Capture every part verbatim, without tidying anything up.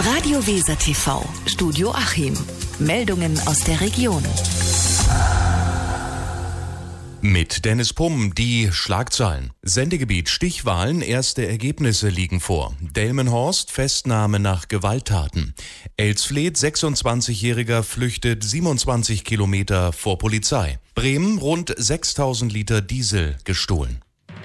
Radio Weser T V, Studio Achim. Meldungen aus der Region. Mit Dennis Pumm die Schlagzeilen. Sendegebiet Stichwahlen, erste Ergebnisse liegen vor. Delmenhorst, Festnahme nach Gewalttaten. Elsfleth, sechsundzwanzigjähriger flüchtet siebenundzwanzig Kilometer vor Polizei. Bremen, rund sechstausend Liter Diesel gestohlen.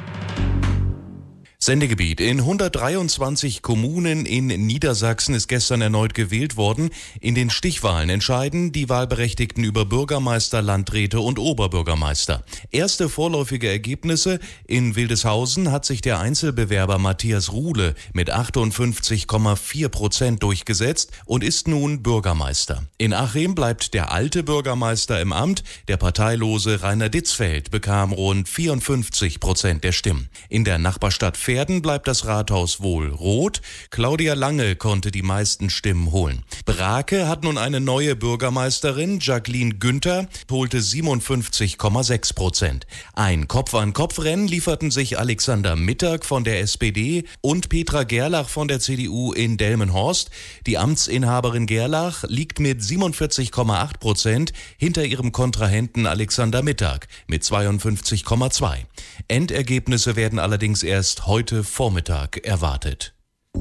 Sendegebiet. In hundertdreiundzwanzig Kommunen in Niedersachsen ist gestern erneut gewählt worden. In den Stichwahlen entscheiden die Wahlberechtigten über Bürgermeister, Landräte und Oberbürgermeister. Erste vorläufige Ergebnisse: in Wildeshausen hat sich der Einzelbewerber Matthias Ruhle mit achtundfünfzig Komma vier Prozent durchgesetzt und ist nun Bürgermeister. In Achim bleibt der alte Bürgermeister im Amt. Der parteilose Rainer Ditzfeld bekam rund vierundfünfzig Prozent der Stimmen. In der Nachbarstadt Verden bleibt das Rathaus wohl rot. Claudia Lange konnte die meisten Stimmen holen. Brake hat nun eine neue Bürgermeisterin. Jacqueline Günther holte siebenundfünfzig Komma sechs Prozent. Ein Kopf-an-Kopf-Rennen lieferten sich Alexander Mittag von der S P D und Petra Gerlach von der C D U in Delmenhorst. Die Amtsinhaberin Gerlach liegt mit siebenundvierzig Komma acht Prozent hinter ihrem Kontrahenten Alexander Mittag mit zweiundfünfzig Komma zwei. Endergebnisse werden allerdings erst heute Vormittag erwartet.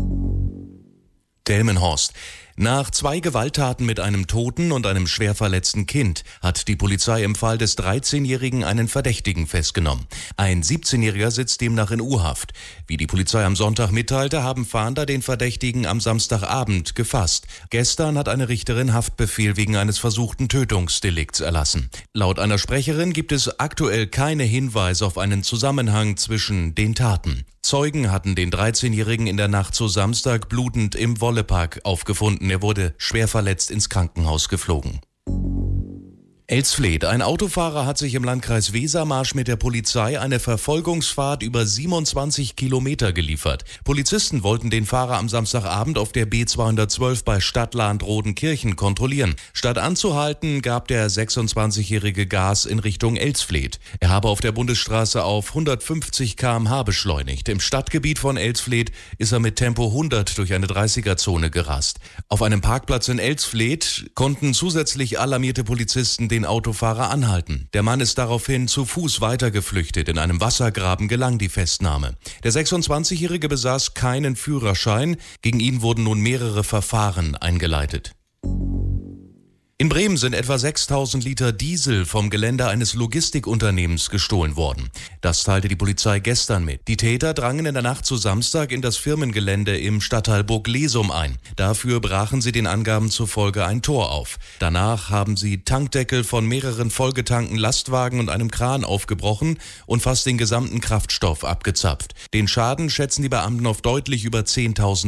Delmenhorst. Nach zwei Gewalttaten mit einem toten und einem schwer verletzten Kind hat die Polizei im Fall des dreizehnjährigen einen Verdächtigen festgenommen. Ein siebzehnjähriger sitzt demnach in U-Haft. Wie die Polizei am Sonntag mitteilte, haben Fahnder den Verdächtigen am Samstagabend gefasst. Gestern hat eine Richterin Haftbefehl wegen eines versuchten Tötungsdelikts erlassen. Laut einer Sprecherin gibt es aktuell keine Hinweise auf einen Zusammenhang zwischen den Taten. Zeugen hatten den dreizehnjährigen in der Nacht zu Samstag blutend im Wollepark aufgefunden. Er wurde schwer verletzt ins Krankenhaus geflogen. Elsfleth. Ein Autofahrer hat sich im Landkreis Wesermarsch mit der Polizei eine Verfolgungsfahrt über siebenundzwanzig Kilometer geliefert. Polizisten wollten den Fahrer am Samstagabend auf der B zweihundertzwölf bei Stadtland Rodenkirchen kontrollieren. Statt anzuhalten, gab der sechsundzwanzigjährige Gas in Richtung Elsfleth. Er habe auf der Bundesstraße auf hundertfünfzig Kilometer pro Stunde beschleunigt. Im Stadtgebiet von Elsfleth ist er mit Tempo hundert durch eine dreißiger-Zone gerast. Auf einem Parkplatz in Elsfleth konnten zusätzlich alarmierte Polizisten den den Autofahrer anhalten. Der Mann ist daraufhin zu Fuß weitergeflüchtet. In einem Wassergraben gelang die Festnahme. Der sechsundzwanzigjährige besaß keinen Führerschein. Gegen ihn wurden nun mehrere Verfahren eingeleitet. In Bremen sind etwa sechstausend Liter Diesel vom Gelände eines Logistikunternehmens gestohlen worden. Das teilte die Polizei gestern mit. Die Täter drangen in der Nacht zu Samstag in das Firmengelände im Stadtteil Burg-Lesum ein. Dafür brachen sie den Angaben zufolge ein Tor auf. Danach haben sie Tankdeckel von mehreren vollgetankten Lastwagen und einem Kran aufgebrochen und fast den gesamten Kraftstoff abgezapft. Den Schaden schätzen die Beamten auf deutlich über zehntausend